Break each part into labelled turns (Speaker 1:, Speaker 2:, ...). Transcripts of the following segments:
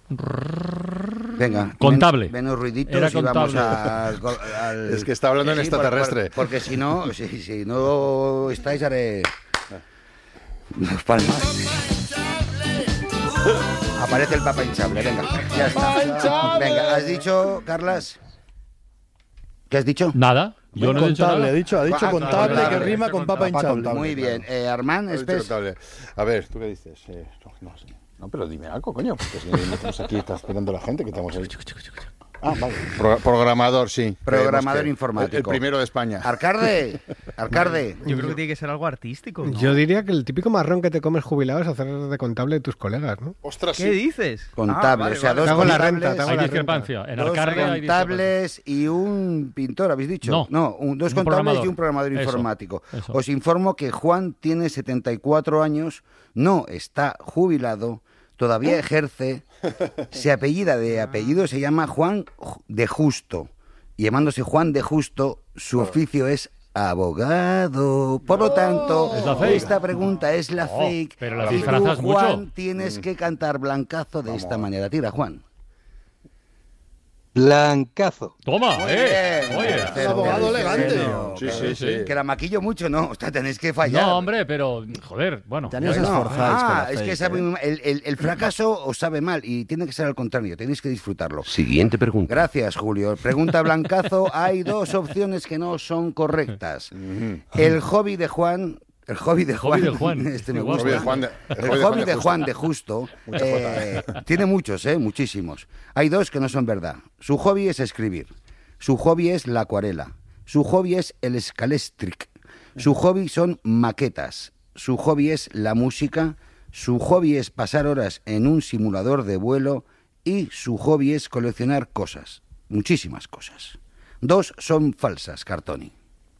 Speaker 1: Venga.
Speaker 2: Contable.
Speaker 1: Menos ruiditos
Speaker 2: Era
Speaker 1: y
Speaker 2: contable.
Speaker 1: vamos al...
Speaker 3: Es que está hablando en extraterrestre.
Speaker 1: Porque si no estáis, haré... Dos palmas. Aparece el Papa hinchable, venga, ya está. Venga, ¿has dicho, Carlas? ¿Qué has dicho?
Speaker 2: Nada. Yo no he dicho
Speaker 4: Contable,
Speaker 2: nada.
Speaker 4: ha dicho contable,
Speaker 1: contable.
Speaker 4: que rima con papa hinchable.
Speaker 1: Muy bien. Armand,
Speaker 3: Has dicho
Speaker 1: espes.
Speaker 3: contable. A ver, ¿tú qué dices? No sé. No, pero dime algo, coño, porque si no estamos aquí, está esperando la gente que estamos ahí. Ah, vale. Programador, sí.
Speaker 1: Programador
Speaker 3: Creemos que
Speaker 1: informático.
Speaker 3: El primero de España.
Speaker 1: Arcade.
Speaker 5: Yo creo que tiene que ser algo artístico, ¿no?
Speaker 6: Yo diría que el típico marrón que te comes jubilado es hacer de contable de tus colegas, ¿no?
Speaker 3: Ostras,
Speaker 5: ¿Qué
Speaker 3: sí.
Speaker 5: dices?
Speaker 1: Contable,
Speaker 5: Vale,
Speaker 1: o sea,
Speaker 5: vale.
Speaker 1: dos
Speaker 6: Te hago la
Speaker 1: contables,
Speaker 6: renta, te hago
Speaker 2: Hay
Speaker 6: la
Speaker 2: discrepancia. En
Speaker 1: dos
Speaker 2: Arcarde hay discrepancia.
Speaker 1: contables y un pintor, ¿habéis dicho?
Speaker 2: No.
Speaker 1: dos
Speaker 2: Un
Speaker 1: contables
Speaker 2: programador.
Speaker 1: y un programador
Speaker 2: Eso,
Speaker 1: informático.
Speaker 2: eso.
Speaker 1: Os informo que Juan tiene 74 años, no está jubilado, todavía ejerce, se apellida de apellido, se llama Juan de Justo. Y llamándose Juan de Justo, su oficio es abogado. Por lo tanto,
Speaker 2: Es la fake.
Speaker 1: esta pregunta es la
Speaker 2: Oh,
Speaker 1: fake.
Speaker 2: pero la
Speaker 1: Y tú,
Speaker 2: disfrazas mucho.
Speaker 1: Juan, tienes que cantar blancazo de esta manera. Tira, Juan.
Speaker 7: Blancazo.
Speaker 2: Toma,
Speaker 1: Muy bien.
Speaker 2: Oye.
Speaker 1: Pero,
Speaker 4: abogado
Speaker 1: pero,
Speaker 4: elegante.
Speaker 1: pero,
Speaker 3: Sí,
Speaker 1: pero,
Speaker 3: sí, sí.
Speaker 1: Que la maquillo mucho, no. O sea, tenéis que fallar.
Speaker 2: No, hombre, pero, joder, bueno.
Speaker 4: Ya no os
Speaker 1: No,
Speaker 4: esforzáis con la
Speaker 1: es que
Speaker 4: fake,
Speaker 1: sabe muy mal. El fracaso os sabe mal y tiene que ser al contrario. Tenéis que disfrutarlo.
Speaker 8: Siguiente pregunta.
Speaker 1: Gracias, Julio. Pregunta blancazo. Hay dos opciones que no son correctas. El hobby de Juan... El hobby de Juan.
Speaker 2: Hobby de Juan.
Speaker 1: Este me
Speaker 2: Qué
Speaker 1: gusta.
Speaker 2: guapo.
Speaker 1: El hobby de Juan de Justo. Tiene muchos, muchísimos. Hay dos que no son verdad. Su hobby es escribir. Su hobby es la acuarela. Su hobby es el scalestric. Su hobby son maquetas. Su hobby es la música. Su hobby es pasar horas en un simulador de vuelo. Y su hobby es coleccionar cosas. Muchísimas cosas. Dos son falsas, Cartoni.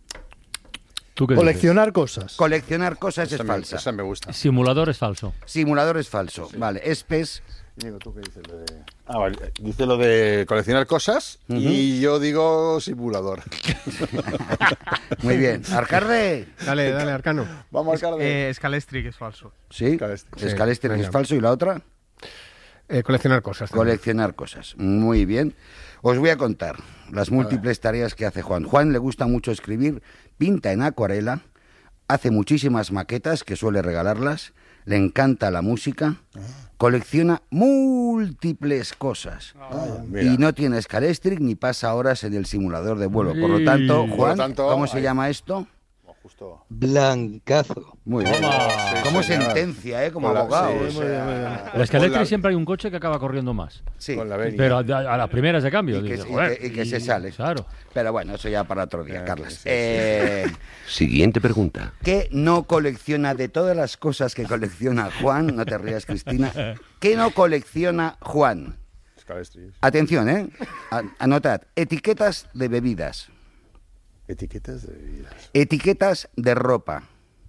Speaker 2: ¿Tú qué dices?
Speaker 4: Coleccionar cosas.
Speaker 1: Coleccionar cosas es falsa.
Speaker 3: Esa me gusta.
Speaker 2: Simulador es falso.
Speaker 1: Simulador es falso. Vale, Espes.
Speaker 3: Íñigo, ¿tú qué dices? Vale. Dice lo de coleccionar cosas y yo digo simulador.
Speaker 1: Muy bien. Arcarde.
Speaker 6: Dale, Arcano.
Speaker 3: Vamos al carde.
Speaker 5: Scalestric es falso.
Speaker 1: Sí. Scalestric es
Speaker 6: venga.
Speaker 1: falso. ¿Y la otra?
Speaker 6: Coleccionar cosas. también.
Speaker 1: Coleccionar cosas. Muy bien. Os voy a contar las múltiples tareas que hace Juan. Juan le gusta mucho escribir, pinta en acuarela, hace muchísimas maquetas que suele regalarlas, le encanta la música, colecciona múltiples cosas
Speaker 3: Mira.
Speaker 1: y no tiene Scalestric ni pasa horas en el simulador de vuelo. Por lo tanto,
Speaker 2: Por
Speaker 3: lo
Speaker 1: Juan,
Speaker 3: tanto,
Speaker 1: ¿cómo se
Speaker 3: ahí.
Speaker 1: llama esto?
Speaker 3: Justo.
Speaker 7: Blancazo.
Speaker 1: Muy bien.
Speaker 2: Toma.
Speaker 1: Como
Speaker 3: Sí, señor.
Speaker 1: sentencia, como
Speaker 3: Con la-
Speaker 1: abogado.
Speaker 3: sí,
Speaker 1: o
Speaker 3: sí.
Speaker 1: sea,
Speaker 2: En la Escaletra
Speaker 3: Con la-
Speaker 2: siempre hay un coche que acaba corriendo más.
Speaker 1: sí.
Speaker 3: Con la venia.
Speaker 2: Pero a las primeras de cambio.
Speaker 1: Y que-
Speaker 2: dices,
Speaker 1: y
Speaker 2: joder,
Speaker 1: que se sale.
Speaker 2: Claro.
Speaker 1: Pero bueno, eso ya para otro día, Carlas.
Speaker 3: sí,
Speaker 8: Siguiente pregunta.
Speaker 1: ¿Qué no colecciona de todas las cosas que colecciona Juan? No te rías, Cristina. ¿Qué no colecciona Juan?
Speaker 3: Scalestric.
Speaker 1: Atención, ¿eh? Anotad. Etiquetas de bebidas.
Speaker 3: Etiquetas de bebidas.
Speaker 1: Etiquetas de ropa.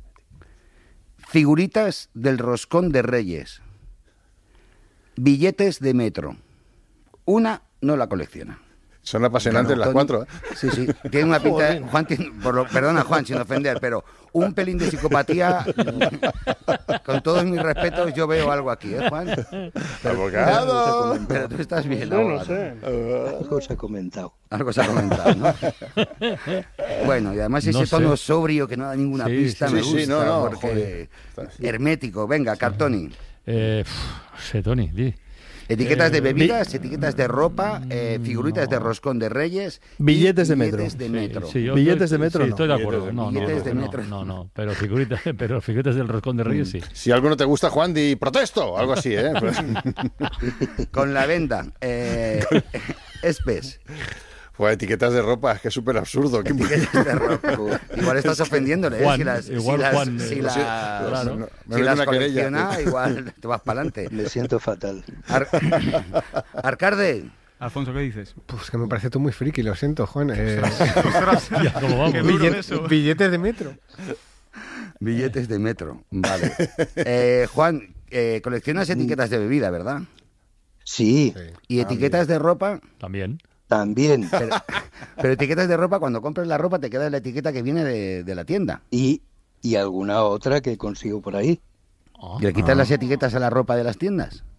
Speaker 1: Figuritas del roscón de Reyes. Billetes de metro. Una no la colecciona.
Speaker 3: Son apasionantes
Speaker 1: Claro,
Speaker 3: las
Speaker 1: Tony.
Speaker 3: 4.
Speaker 1: Sí, sí. Tiene una pinta. Juan tiene, perdona, Juan, sin ofender, pero un pelín de psicopatía. Con todos mis respetos, yo veo algo aquí, ¿eh, Juan?
Speaker 3: ¡Abogado!
Speaker 1: Pero tú estás bien,
Speaker 4: No, no
Speaker 1: abogado.
Speaker 4: sé.
Speaker 7: Algo se ha comentado.
Speaker 1: Algo se ha comentado, ¿no? Bueno, y además ese
Speaker 2: No sé.
Speaker 1: tono sobrio que no da ninguna
Speaker 2: Sí,
Speaker 1: pista
Speaker 2: sí,
Speaker 1: me
Speaker 3: sí,
Speaker 1: gusta,
Speaker 3: no,
Speaker 1: porque
Speaker 3: joder.
Speaker 1: hermético. Venga, Cartoni.
Speaker 2: No sé, Tony, di.
Speaker 1: Etiquetas de bebidas, etiquetas de ropa, figuritas de roscón de Reyes, y
Speaker 4: Billetes de metro.
Speaker 1: billetes de metro.
Speaker 2: Sí, yo
Speaker 4: Billetes de metro,
Speaker 2: Sí,
Speaker 4: no.
Speaker 2: estoy de acuerdo. No,
Speaker 1: Billetes de
Speaker 2: no,
Speaker 1: metro.
Speaker 2: no. Pero figuritas del roscón de Reyes sí.
Speaker 3: Si algo no te gusta, Juan, di protesto. Algo así, ¿eh?
Speaker 1: Con la venda. Espes.
Speaker 3: Pues etiquetas de ropa, es que es súper absurdo. ¿Qué-
Speaker 1: Etiquetas de ropa. Igual estás ofendiéndole, ¿eh?
Speaker 2: Juan,
Speaker 1: Si las,
Speaker 2: igual
Speaker 1: si las,
Speaker 2: Juan,
Speaker 1: si
Speaker 2: sí,
Speaker 1: las,
Speaker 2: claro.
Speaker 3: Me
Speaker 1: si
Speaker 3: meto
Speaker 1: las
Speaker 3: una querella.
Speaker 1: colecciona, igual te vas para adelante.
Speaker 7: Me siento fatal.
Speaker 1: Arcarde.
Speaker 5: Alfonso, ¿qué dices?
Speaker 6: Pues que me parece tú muy friki, lo siento, Juan.
Speaker 2: Ya, ¿cómo vamos?
Speaker 5: Qué duro eso.
Speaker 6: Billetes de metro.
Speaker 1: Billetes de metro. Vale. Juan, coleccionas etiquetas de bebida, ¿verdad?
Speaker 7: Sí,
Speaker 1: Y etiquetas de ropa.
Speaker 2: También.
Speaker 7: también.
Speaker 1: Pero etiquetas de ropa, cuando compras la ropa te queda la etiqueta que viene de la tienda.
Speaker 7: Y alguna otra que consigo por ahí.
Speaker 1: ¿Y le quitas las etiquetas a la ropa de las tiendas?